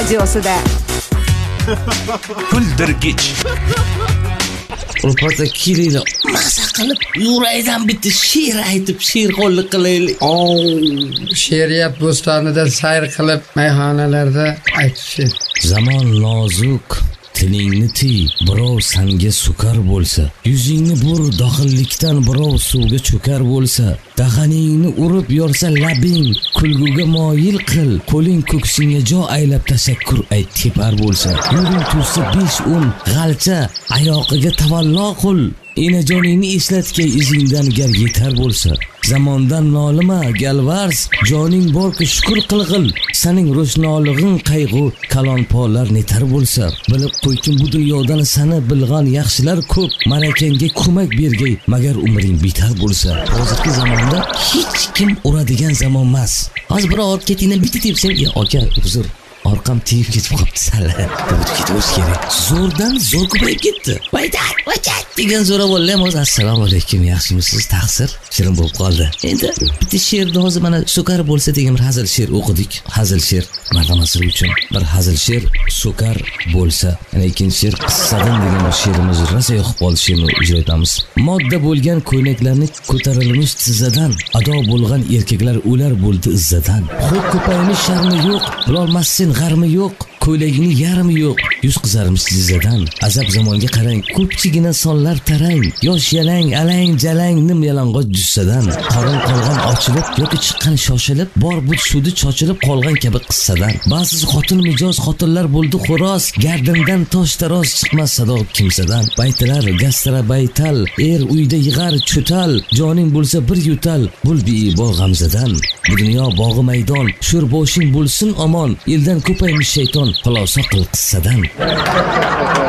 radiosida. Kuldirgich. Urpata kelinglar, maza qilib yurakdan bitta she'r aytib, she'rxonlik qilaylik. She'riyat bo'stonida sayr qilib, mayxonalarda aytish. Zamon nozik, tilingni tiy, birov sanga sukar bo'lsa, yuzingni bur, dohillikdan birov suvga cho'kar bo'lsa, dahaningni urib yorsa labing, kulguga moyil qil, qo'ling ko'ksingga jo aylab tashakkur ayt tepar bo'lsa, yo'ling tursa 5-10 g'alcha, oyoqiga tavallo qil, enajoningni eslatgay izingdan gar yetar bo'lsa, zamondan nolima galvars, joning borki shukr qilg'il, sening ro'shnolig'ing qayg'u kalonpolar netar bo'lsa, bilib qo'ykin bu dunyodan seni bilgan yaxshilar ko'p, marakangga ko'mak bergay magar umring bitar bo'lsa. Hozirgi zamonda hech kim uradigan zamon emas. Hozir birov olib ketingdan bitta tepsang, "Ya aka, uzr, orqam tegib ketib qopti sal." deb ketish kerak. Zo'rdan zo'r ko'payib ketdi. Vaytat degan zo'ravonlar ham hozir assalomu alaykum, yaxshimisiz, taqsir, shirin bo'lib qoldi. Endi bitta she'rni hozir mana so'kar bo'lsa degan bir hazil she'r o'qidik. Hazil she'r marhamasi uchun bir hazil she'r so'kar bo'lsa. Yana ikkinchi she'r qissadan degan bir she'rimiz rosa yoqib qoldi, she'rni ijro etamiz. Modda bo'lgan ko'ylaklarni ko'tarilmish tizzadan, ado bo'lgan erkaklar o'lar bo'ldi izzadan. Xo'p ko'paymish sharmi yo'q, bilolmassin g'armi yo'q, ko'ylagini yarmi yo'q, yuz qizarmish tizzadan. Azab zamonga qarang, ko'pchigina sonlar tarang, yosh yalang, alang, jalang, nim yalang'och jussadan. Qorin qolgan ochilib yoki chiqqan shoshilib, bor but sudi chochilib qolgan kabi qissadan. Ba'zi xotin mijoz xotinlar bo'ldi xo'roz, gardindan tosh taroz chiqmas sado kimsadan. Baytalar gastra baytal, er uyda yig'ar cho'tal, joning bo'lsa bir yutal, bul beibo g'amzadan. Bu dunyo bog'i maydon, sho'r boshing bo'lsin omon, eldan ko'paymish shayton, xulosa qil qissadan.